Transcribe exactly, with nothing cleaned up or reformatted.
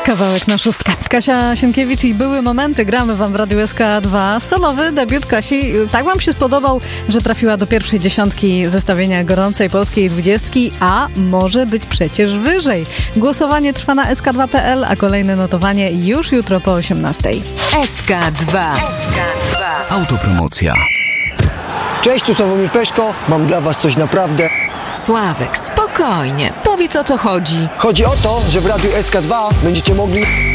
Kawałek na szóstkę. Kasia Sienkiewicz i Były momenty. Gramy wam w Radiu S K dwa. Solowy debiut Kasi tak wam się spodobał, że trafiła do pierwszej dziesiątki zestawienia gorącej polskiej dwudziestki, a może być przecież wyżej. Głosowanie trwa na S K dwa kropka P L, a kolejne notowanie już jutro po osiemnastej. S K dwa. S K dwa. Autopromocja. Cześć, tu Sławomir Peszko. Mam dla was coś naprawdę... Sławek, spokojnie. Powiedz, o co chodzi. Chodzi o to, że w Radiu S K dwa będziecie mogli